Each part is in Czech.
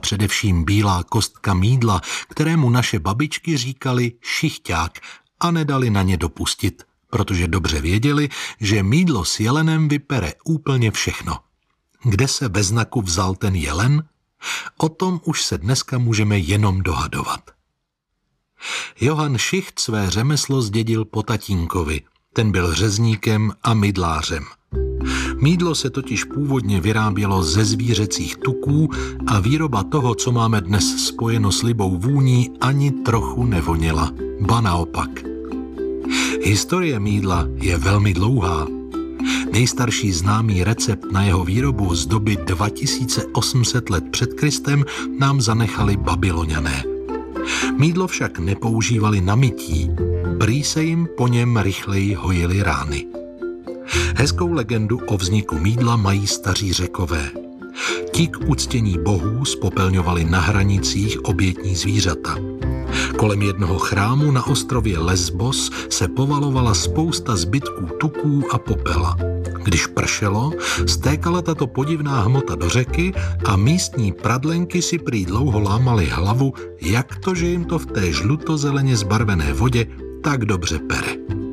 především bílá kostka mýdla, kterému naše babičky říkali šichťák a nedali na ně dopustit, protože dobře věděli, že mýdlo s jelenem vypere úplně všechno. Kde se ve znaku vzal ten jelen? O tom už se dneska můžeme jenom dohadovat. Johann Šicht své řemeslo zdědil po tatínkovi. Ten byl řezníkem a mydlářem. Mýdlo se totiž původně vyrábělo ze zvířecích tuků a výroba toho, co máme dnes spojeno s libou vůní, ani trochu nevoněla. Ba naopak. Historie mýdla je velmi dlouhá. Nejstarší známý recept na jeho výrobu z doby 2800 let před Kristem nám zanechali Babyloňané. Mýdlo však nepoužívali na mytí, prý se jim po něm rychleji hojily rány. Hezkou legendu o vzniku mýdla mají staří Řekové. Ti k uctění bohů spopelňovali na hranicích obětní zvířata. Kolem jednoho chrámu na ostrově Lesbos se povalovala spousta zbytků tuků a popela. Když pršelo, stékala tato podivná hmota do řeky a místní pradlenky si prý dlouho lámali hlavu, jak to, že jim to v té žlutozeleně zbarvené vodě tak dobře pere.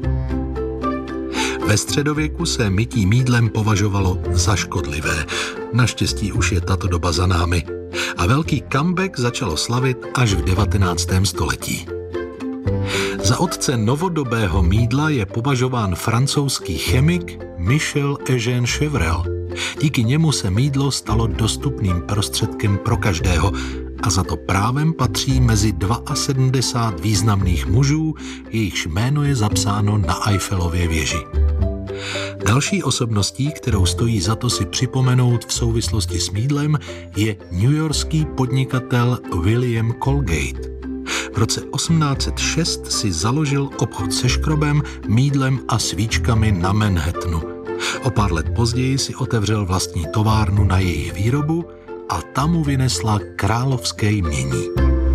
Ve středověku se mytí mýdlem považovalo za škodlivé. Naštěstí už je tato doba za námi. A velký comeback začalo slavit až v 19. století. Za otce novodobého mýdla je považován francouzský chemik Michel Eugène Chevrel. Díky němu se mýdlo stalo dostupným prostředkem pro každého a za to právem patří mezi 72 významných mužů, jejichž jméno je zapsáno na Eiffelově věži. Další osobností, kterou stojí za to si připomenout v souvislosti s mýdlem, je newyorský podnikatel William Colgate. V roce 1806 si založil obchod se škrobem, mýdlem a svíčkami na Manhattanu. O pár let později si otevřel vlastní továrnu na jejich výrobu a ta mu vynesla královské jmění.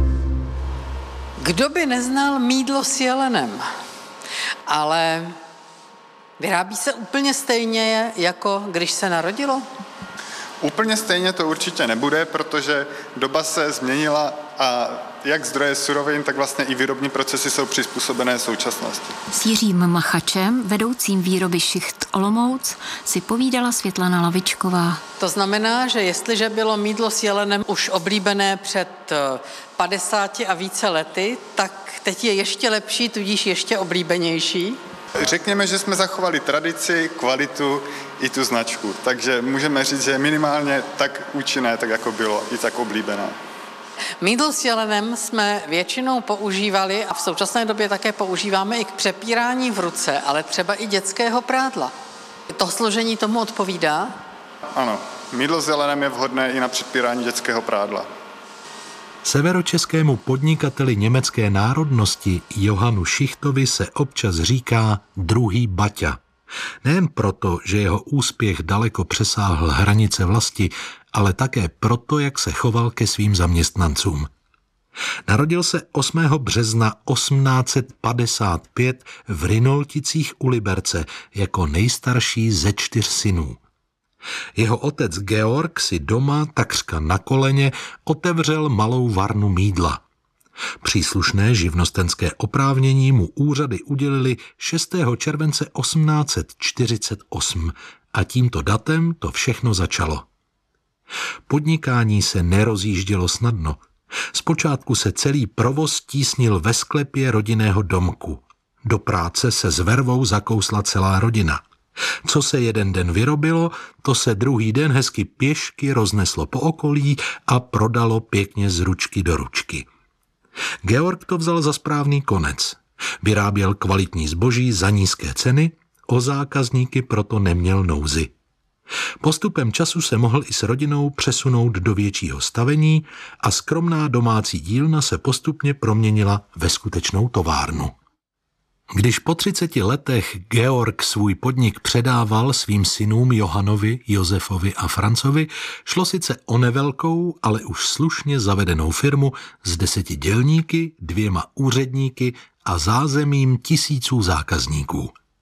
Kdo by neznal mýdlo s jelenem? Ale vyrábí se úplně stejně, jako když se narodilo? Úplně stejně to určitě nebude, protože doba se změnila a jak zdroje surovin, tak vlastně i výrobní procesy jsou přizpůsobené současnosti. S Jiřím Machačem, vedoucím výroby Šicht Olomouc, si povídala Světlana Lavičková. To znamená, že jestliže bylo mýdlo s jelenem už oblíbené před 50 a více lety, tak teď je ještě lepší, tudíž ještě oblíbenější? Řekněme, že jsme zachovali tradici, kvalitu i tu značku, takže můžeme říct, že je minimálně tak účinné, tak jako bylo, i tak oblíbené. Mýdlo s jelenem jsme většinou používali a v současné době také používáme i k přepírání v ruce, ale třeba i dětského prádla. To složení tomu odpovídá? Ano, mýdlo s jelenem je vhodné i na přepírání dětského prádla. Severočeskému podnikateli německé národnosti Johannu Šichtovi se občas říká druhý Baťa. Nejen proto, že jeho úspěch daleko přesáhl hranice vlasti, ale také proto, jak se choval ke svým zaměstnancům. Narodil se 8. března 1855 v Rynolticích u Liberce jako nejstarší ze 4 synů. Jeho otec Georg si doma, takřka na koleně, otevřel malou varnu mýdla. Příslušné živnostenské oprávnění mu úřady udělili 6. července 1848 a tímto datem to všechno začalo. Podnikání se nerozjíždělo snadno. Zpočátku se celý provoz tísnil ve sklepě rodinného domku. Do práce se s vervou zakousla celá rodina. Co se jeden den vyrobilo, to se druhý den hezky pěšky rozneslo po okolí a prodalo pěkně z ručky do ručky. Georg to vzal za správný konec. Vyráběl kvalitní zboží za nízké ceny, o zákazníky proto neměl nouzy. Postupem času se mohl i s rodinou přesunout do většího stavení a skromná domácí dílna se postupně proměnila ve skutečnou továrnu. Když po 30 letech Georg svůj podnik předával svým synům Johanovi, Josefovi a Francovi, šlo sice o nevelkou, ale už slušně zavedenou firmu s 10 dělníky, 2 úředníky a zázemím tisíců zákazníků.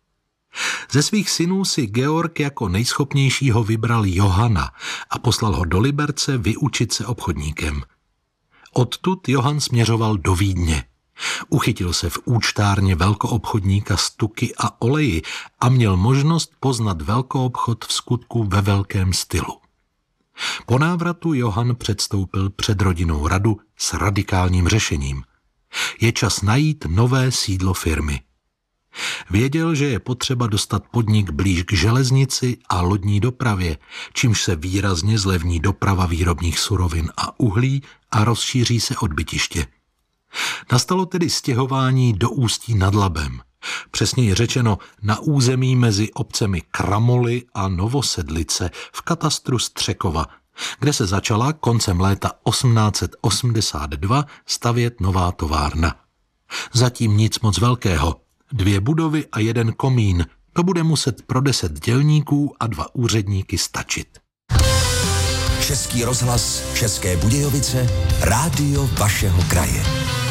Ze svých synů si Georg jako nejschopnějšího vybral Johana a poslal ho do Liberce vyučit se obchodníkem. Odtud Johann směřoval do Vídně. Uchytil se v účtárně velkoobchodníka s tuky a oleji a měl možnost poznat velkoobchod v skutku ve velkém stylu. Po návratu Johann předstoupil před rodinnou radu s radikálním řešením. Je čas najít nové sídlo firmy. Věděl, že je potřeba dostat podnik blíž k železnici a lodní dopravě, čímž se výrazně zlevní doprava výrobních surovin a uhlí a rozšíří se odbytiště. Nastalo tedy stěhování do Ústí nad Labem, přesněji řečeno na území mezi obcemi Kramoly a Novosedlice v katastru Střekova, kde se začala koncem léta 1882 stavět nová továrna. Zatím nic moc velkého. 2 budovy a 1 komín. To bude muset pro 10 dělníků a 2 úředníky stačit. Český rozhlas, České Budějovice, rádio vašeho kraje.